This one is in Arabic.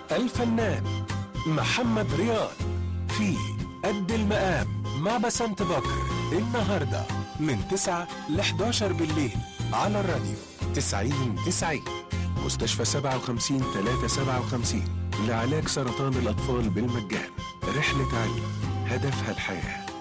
الفنان محمد رياض في قد المقام مع بسنت بكر النهاردة من 9 ل 11 بالليل على الراديو 90-90. مستشفى 57-357 لعلاج سرطان الأطفال بالمجان. رحلة علم هدفها الحياة.